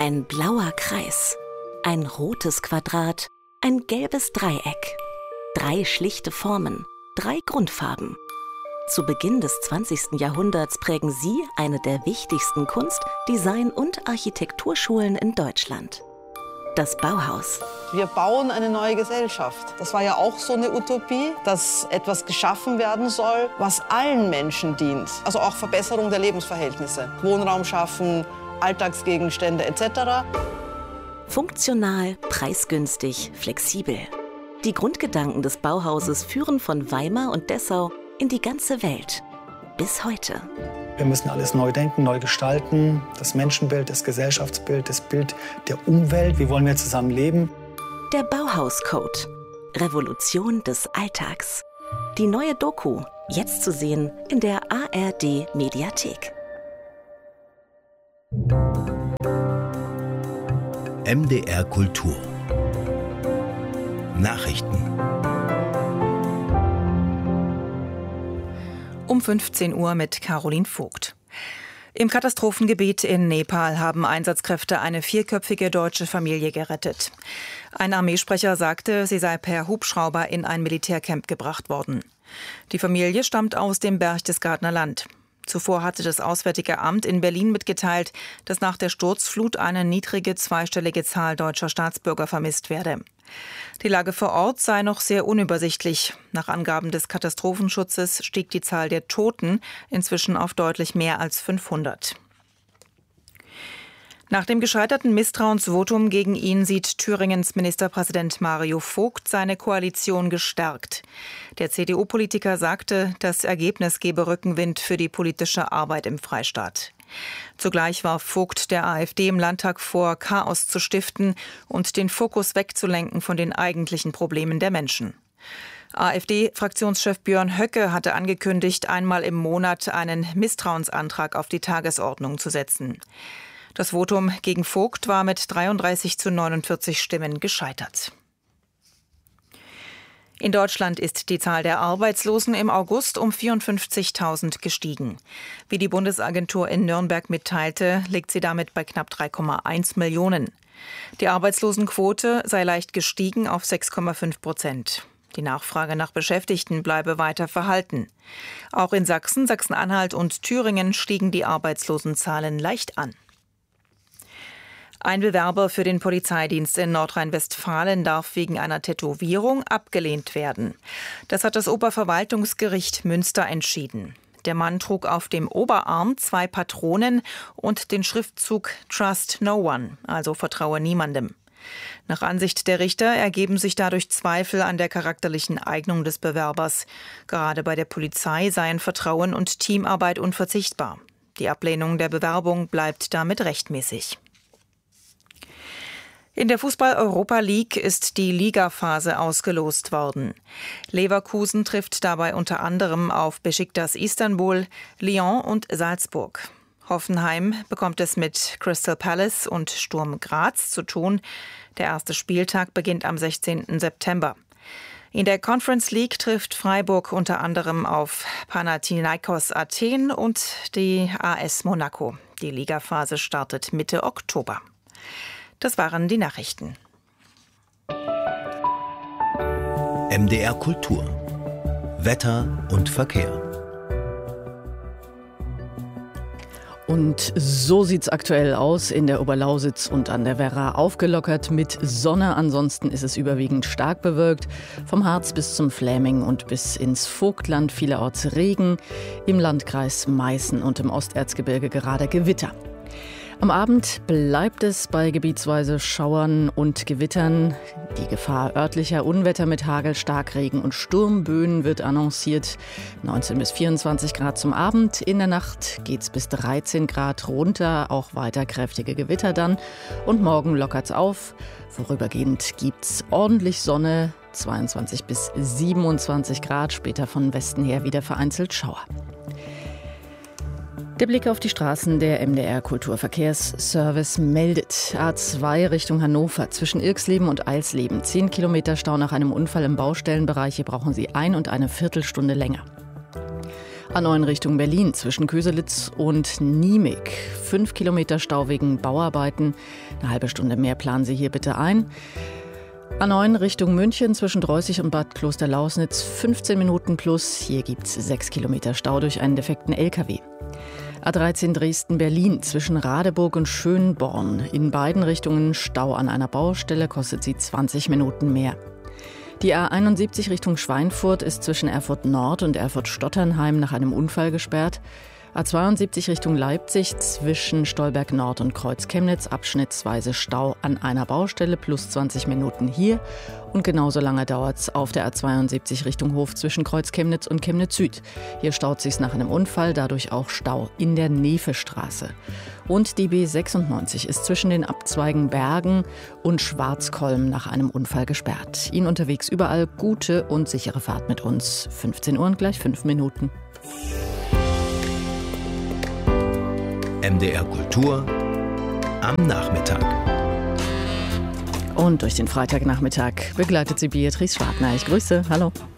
Ein blauer Kreis, ein rotes Quadrat, ein gelbes Dreieck. 3 schlichte Formen, 3 Grundfarben. Zu Beginn des 20. Jahrhunderts prägen sie eine der wichtigsten Kunst-, Design- und Architekturschulen in Deutschland. Das Bauhaus. Wir bauen eine neue Gesellschaft. Das war ja auch so eine Utopie, dass etwas geschaffen werden soll, was allen Menschen dient. Also auch Verbesserung der Lebensverhältnisse. Wohnraum schaffen, Alltagsgegenstände etc. Funktional, preisgünstig, flexibel. Die Grundgedanken des Bauhauses führen von Weimar und Dessau in die ganze Welt. Bis heute. Wir müssen alles neu denken, neu gestalten. Das Menschenbild, das Gesellschaftsbild, das Bild der Umwelt. Wie wollen wir zusammen leben? Der Bauhauscode. Revolution des Alltags. Die neue Doku, jetzt zu sehen in der ARD-Mediathek. MDR Kultur. Nachrichten. Um 15 Uhr mit Caroline Vogt. Im Katastrophengebiet in Nepal haben Einsatzkräfte eine 4-köpfige deutsche Familie gerettet. Ein Armeesprecher sagte, sie sei per Hubschrauber in ein Militärcamp gebracht worden. Die Familie stammt aus dem Berchtesgadener Land. Zuvor hatte das Auswärtige Amt in Berlin mitgeteilt, dass nach der Sturzflut eine niedrige zweistellige Zahl deutscher Staatsbürger vermisst werde. Die Lage vor Ort sei noch sehr unübersichtlich. Nach Angaben des Katastrophenschutzes stieg die Zahl der Toten inzwischen auf deutlich mehr als 500. Nach dem gescheiterten Misstrauensvotum gegen ihn sieht Thüringens Ministerpräsident Mario Vogt seine Koalition gestärkt. Der CDU-Politiker sagte, das Ergebnis gebe Rückenwind für die politische Arbeit im Freistaat. Zugleich warf Vogt der AfD im Landtag vor, Chaos zu stiften und den Fokus wegzulenken von den eigentlichen Problemen der Menschen. AfD-Fraktionschef Björn Höcke hatte angekündigt, einmal im Monat einen Misstrauensantrag auf die Tagesordnung zu setzen. Das Votum gegen Vogt war mit 33:49 Stimmen gescheitert. In Deutschland ist die Zahl der Arbeitslosen im August um 54.000 gestiegen. Wie die Bundesagentur in Nürnberg mitteilte, liegt sie damit bei knapp 3,1 Millionen. Die Arbeitslosenquote sei leicht gestiegen auf 6,5%. Die Nachfrage nach Beschäftigten bleibe weiter verhalten. Auch in Sachsen, Sachsen-Anhalt und Thüringen stiegen die Arbeitslosenzahlen leicht an. Ein Bewerber für den Polizeidienst in Nordrhein-Westfalen darf wegen einer Tätowierung abgelehnt werden. Das hat das Oberverwaltungsgericht Münster entschieden. Der Mann trug auf dem Oberarm 2 Patronen und den Schriftzug Trust No One, also vertraue niemandem. Nach Ansicht der Richter ergeben sich dadurch Zweifel an der charakterlichen Eignung des Bewerbers. Gerade bei der Polizei seien Vertrauen und Teamarbeit unverzichtbar. Die Ablehnung der Bewerbung bleibt damit rechtmäßig. In der Fußball-Europa League ist die Ligaphase ausgelost worden. Leverkusen trifft dabei unter anderem auf Beşiktaş Istanbul, Lyon und Salzburg. Hoffenheim bekommt es mit Crystal Palace und Sturm Graz zu tun. Der erste Spieltag beginnt am 16. September. In der Conference League trifft Freiburg unter anderem auf Panathinaikos Athen und die AS Monaco. Die Ligaphase startet Mitte Oktober. Das waren die Nachrichten. MDR Kultur. Wetter und Verkehr. Und so sieht's aktuell aus in der Oberlausitz und an der Werra. Aufgelockert mit Sonne, ansonsten ist es überwiegend stark bewölkt. Vom Harz bis zum Fläming und bis ins Vogtland vielerorts Regen. Im Landkreis Meißen und im Osterzgebirge gerade Gewitter. Am Abend bleibt es bei gebietsweise Schauern und Gewittern. Die Gefahr örtlicher Unwetter mit Hagel, Starkregen und Sturmböen wird annonciert. 19 bis 24 Grad zum Abend. In der Nacht geht's bis 13 Grad runter. Auch weiter kräftige Gewitter dann. Und morgen lockert's auf. Vorübergehend gibt's ordentlich Sonne. 22 bis 27 Grad. Später von Westen her wieder vereinzelt Schauer. Der Blick auf die Straßen der MDR Kulturverkehrsservice meldet. A2 Richtung Hannover zwischen Irxleben und Eilsleben. 10 Kilometer Stau nach einem Unfall im Baustellenbereich. Hier brauchen Sie 1 und eine Viertelstunde länger. A9 Richtung Berlin zwischen Köselitz und Niemig. 5 Kilometer Stau wegen Bauarbeiten. Eine halbe Stunde mehr planen Sie hier bitte ein. A9 Richtung München zwischen Dreußig und Bad Klosterlausnitz 15 Minuten plus. Hier gibt es 6 Kilometer Stau durch einen defekten LKW. A13 Dresden-Berlin zwischen Radeburg und Schönborn. In beiden Richtungen Stau an einer Baustelle, kostet sie 20 Minuten mehr. Die A71 Richtung Schweinfurt ist zwischen Erfurt Nord und Erfurt-Stotternheim nach einem Unfall gesperrt. A72 Richtung Leipzig zwischen Stolberg Nord und Kreuz-Chemnitz abschnittsweise Stau an einer Baustelle plus 20 Minuten hier. Und genauso lange dauert es auf der A72 Richtung Hof zwischen Kreuz-Chemnitz und Chemnitz Süd. Hier staut sich's nach einem Unfall, dadurch auch Stau in der Nefestraße. Und die B96 ist zwischen den Abzweigen Bergen und Schwarzkolm nach einem Unfall gesperrt. Ihnen unterwegs überall gute und sichere Fahrt mit uns. 15 Uhr und gleich 5 Minuten. MDR Kultur am Nachmittag. Und durch den Freitagnachmittag begleitet sie Beatrice Schwartner. Ich grüße. Hallo.